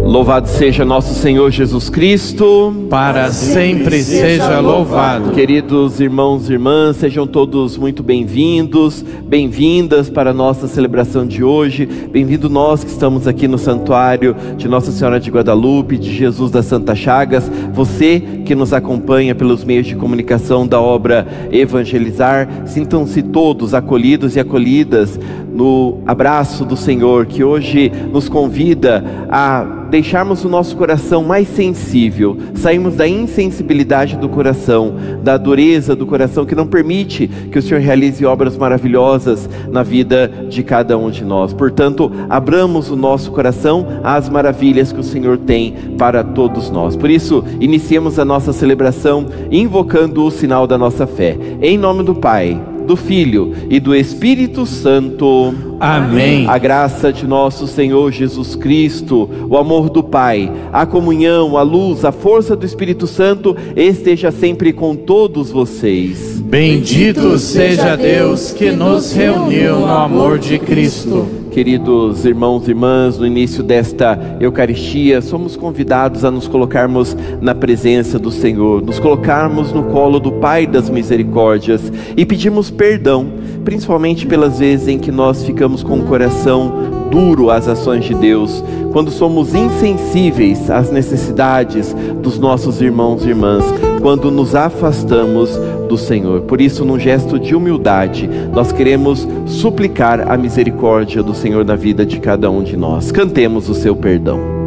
Louvado seja nosso Senhor Jesus Cristo. Para sempre seja louvado. Queridos irmãos e irmãs, sejam todos muito bem-vindos, bem-vindas para a nossa celebração de hoje. Bem-vindo nós que estamos aqui no santuário de Nossa Senhora de Guadalupe, de Jesus das Santas Chagas. Você que nos acompanha pelos meios de comunicação da obra Evangelizar, sintam-se todos acolhidos e acolhidas no abraço do Senhor, que hoje nos convida a deixarmos o nosso coração mais sensível, sairmos da insensibilidade do coração, da dureza do coração que não permite que o Senhor realize obras maravilhosas na vida de cada um de nós. Portanto, abramos o nosso coração às maravilhas que o Senhor tem para todos nós. Por isso, iniciemos a nossa celebração invocando o sinal da nossa fé. Em nome do Pai, do Filho e do Espírito Santo. Amém. A graça de nosso Senhor Jesus Cristo, o amor do Pai, a comunhão, a luz, a força do Espírito Santo esteja sempre com todos vocês. Bendito seja Deus que nos reuniu no amor de Cristo. Queridos irmãos e irmãs, no início desta Eucaristia, somos convidados a nos colocarmos na presença do Senhor, nos colocarmos no colo do Pai das Misericórdias e pedirmos perdão, principalmente pelas vezes em que nós ficamos com o coração duro às ações de Deus, quando somos insensíveis às necessidades dos nossos irmãos e irmãs, quando nos afastamos do Senhor. Por isso, num gesto de humildade, nós queremos suplicar a misericórdia do Senhor na vida de cada um de nós. Cantemos o seu perdão.